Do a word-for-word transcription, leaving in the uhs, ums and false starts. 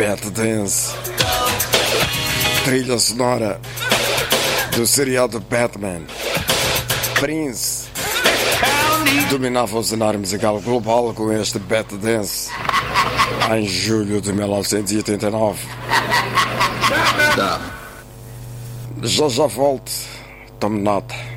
Bat Dance, trilha sonora do seriado Batman. Prince dominava o cenário musical global com este Bat Dance em julho de mil novecentos e oitenta e nove. Já já volto, tome nota.